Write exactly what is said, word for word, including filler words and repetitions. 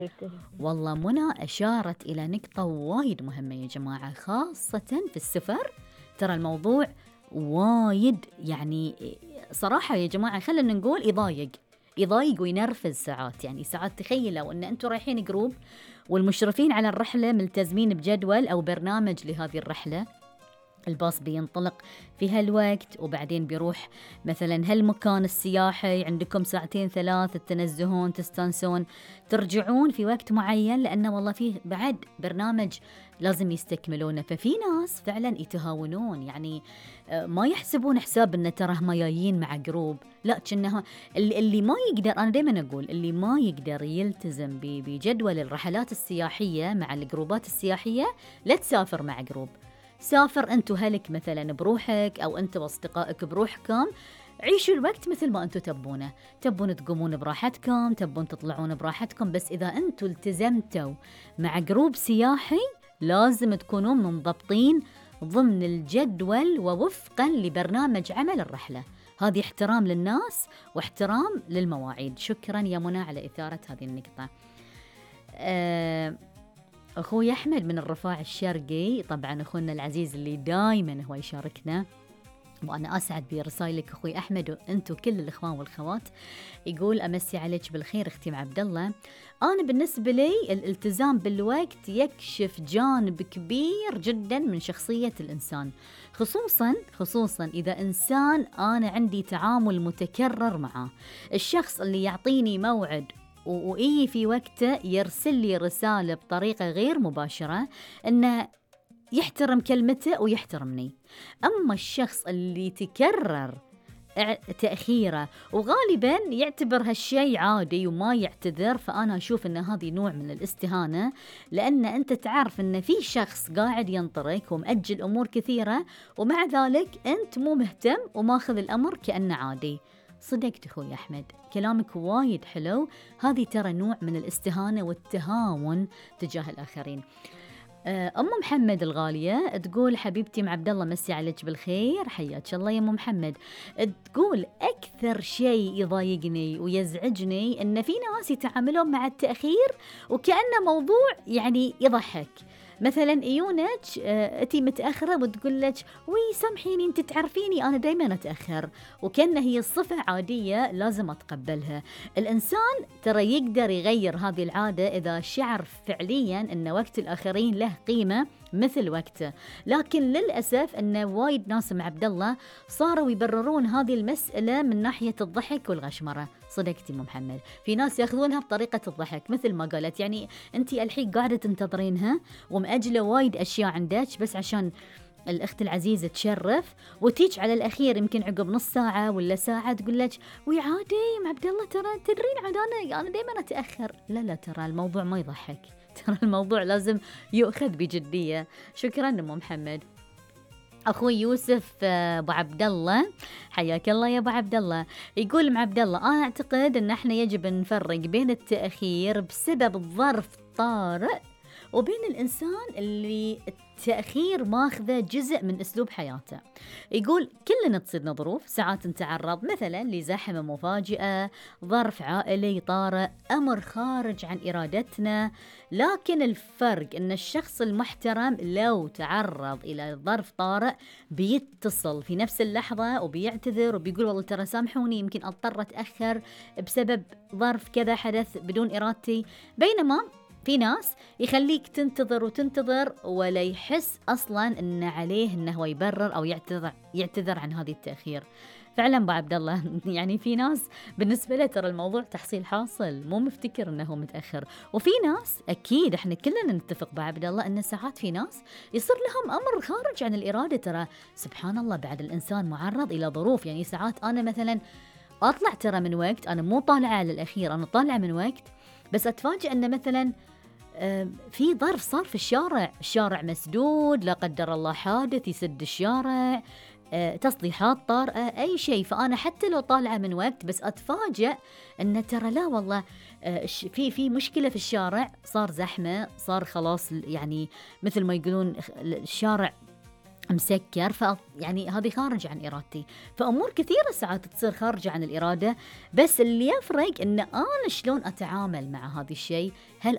والله منى أشارت إلى نقطة وايد مهمة يا جماعة، خاصة في السفر. ترى الموضوع وايد يعني صراحة يا جماعة خلينا نقول يضايق يضايق وينرفز ساعات. يعني ساعات تخيلوا أن أنتم رايحين جروب والمشرفين على الرحلة ملتزمين بجدول أو برنامج لهذه الرحلة، الباص بينطلق في هالوقت وبعدين بيروح مثلا هالمكان السياحي، عندكم ساعتين ثلاث تنزهون تستانسون، ترجعون في وقت معين لأنه والله فيه بعد برنامج لازم يستكملونه. ففي ناس فعلا يتهاونون، يعني ما يحسبون حساب ان ترى هم جايين مع جروب، لا كأنها اللي, اللي ما يقدر، انا دائما اقول اللي ما يقدر يلتزم بجدول الرحلات السياحية مع الجروبات السياحية لا تسافر مع جروب. سافر أنت وهلك مثلا بروحك أو أنت وأصدقائك بروحكم، عيشوا الوقت مثل ما أنتم تبونه، تبون تقومون براحتكم، تبون تطلعون براحتكم، بس إذا أنتم التزمتوا مع جروب سياحي لازم تكونون منضبطين ضمن الجدول ووفقا لبرنامج عمل الرحلة. هذه احترام للناس واحترام للمواعيد. شكرا يا منى على إثارة هذه النقطة. أه أخوي أحمد من الرفاع الشرقي، طبعا أخونا العزيز اللي دايما هو يشاركنا، وأنا أسعد برسائلك أخوي أحمد وأنتو كل الإخوان والخوات. يقول أمسي عليك بالخير أختي عبد الله. أنا بالنسبة لي الالتزام بالوقت يكشف جانب كبير جدا من شخصية الإنسان، خصوصا خصوصا إذا إنسان أنا عندي تعامل متكرر معه. الشخص اللي يعطيني موعد وإيه في وقته يرسل لي رسالة بطريقة غير مباشرة إنه يحترم كلمته ويحترمني. أما الشخص اللي تكرر تأخيره وغالبا يعتبر هالشيء عادي وما يعتذر، فأنا أشوف أن هذه نوع من الاستهانة، لأن أنت تعرف أن في شخص قاعد ينطرك ومأجل أمور كثيرة ومع ذلك أنت مو مهتم وماخذ الأمر كأنه عادي. صدقت أخوي أحمد، كلامك وايد حلو. هذه ترى نوع من الاستهانة والتهاون تجاه الآخرين. أم محمد الغالية تقول حبيبتي مع عبد الله مسي عليك بالخير، حياك الله يا أم محمد. تقول أكثر شيء يضايقني ويزعجني إن في ناس يتعاملون مع التأخير وكأنه موضوع يعني يضحك. مثلا يونك أتي متأخرة وتقول لك وي سامحيني أنت تعرفيني أنا دايما أتأخر، وكأنه هي صفة عادية لازم أتقبلها. الإنسان ترى يقدر يغير هذه العادة إذا شعر فعليا أن وقت الآخرين له قيمة مثل وقته، لكن للأسف أن وايد ناس مع عبد الله صاروا يبررون هذه المسألة من ناحية الضحك والغشمرة. صدقتي أم محمد، في ناس يأخذونها بطريقة الضحك مثل ما قالت، يعني أنت الحين قاعدة تنتظرينها ومأجلة وايد أشياء عندك بس عشان الأخت العزيزة تشرف، وتيج على الأخير يمكن عقب نص ساعة ولا ساعة تقول لك وي عادي مع عبد الله ترى تدرين عاد أنا أنا دائما أتأخر. لا لا ترى الموضوع ما يضحك، ترى الموضوع لازم يؤخذ بجدية. شكرا أم محمد. أخوي يوسف أبو عبد الله، حياك الله يا أبو عبد الله. يقول مع عبد الله أنا أعتقد أن احنا يجب نفرق بين التأخير بسبب الظرف طارئ وبين الإنسان اللي التأخير ماخذه جزء من أسلوب حياته. يقول كلنا تصيدنا ظروف، ساعات نتعرض مثلا لزحمة مفاجئة، ظرف عائلي طارئ، أمر خارج عن إرادتنا، لكن الفرق أن الشخص المحترم لو تعرض إلى ظرف طارئ بيتصل في نفس اللحظة وبيعتذر وبيقول والله ترى سامحوني يمكن أضطر أتأخر بسبب ظرف كذا حدث بدون إرادتي. بينما في ناس يخليك تنتظر وتنتظر ولا يحس أصلاً أن عليه أنه هو يبرر أو يعتذر يعتذر عن هذه التأخير. فعلا أبو عبد الله يعني في ناس بالنسبة له ترى الموضوع تحصيل حاصل، مو مفتكر أنه متأخر. وفي ناس أكيد إحنا كلنا نتفق أبو عبد الله أن ساعات في ناس يصير لهم أمر خارج عن الإرادة. ترى سبحان الله بعد الإنسان معرض إلى ظروف، يعني ساعات أنا مثلا أطلع ترى من وقت أنا مو طالعة على الأخير، أنا طالعة من وقت بس أتفاجئ أن مثلا في ظرف صار في الشارع، الشارع مسدود لا قدر الله حادث يسد الشارع، تصليحات طارئة أي شيء، فأنا حتى لو طالعة من وقت بس أتفاجأ أن ترى لا والله في في مشكلة في الشارع، صار زحمة، صار خلاص يعني مثل ما يقولون الشارع مسكر، ف يعني هذه خارج عن إرادتي. فأمور كثيرة ساعات تصير خارجة عن الإرادة، بس اللي يفرق إن أنا شلون أتعامل مع هذا الشيء. هل